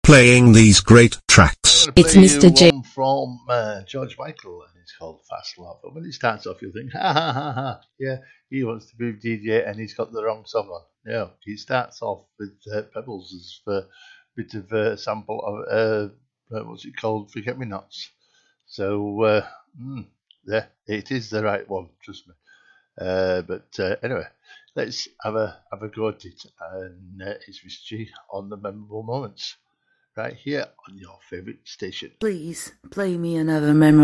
playing these great tracks. It's Mr. J. One from George Michael, and it's called Fast Love. And when it starts off, you'll think, ha ha ha ha, yeah, he wants to be DJ and he's got the wrong song on. No, he starts off with Pebbles as a bit of a sample of, what's it called, Forget Me Nots. So, yeah, it is the right one, trust me. But anyway, let's have a go at it. And it's Mr. G on the memorable moments, right here on your favourite station. Please play me another memory.